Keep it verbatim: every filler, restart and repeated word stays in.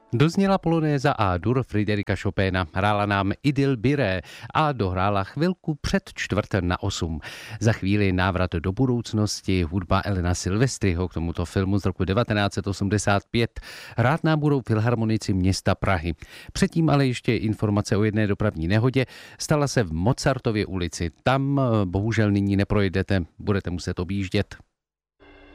Dozněla polonéza A-dur Friderika Chopina, hrála nám Idyll Biré a dohrála chvilku před čtvrt na osm. Za chvíli návrat do budoucnosti, hudba Elena Silvestriho k tomuto filmu z roku devatenáct set osmdesát pět. Hrát nám budou filharmonici města Prahy. Předtím ale ještě informace o jedné dopravní nehodě. Stala se v Mozartově ulici. Tam bohužel nyní neprojdete, budete muset objíždět.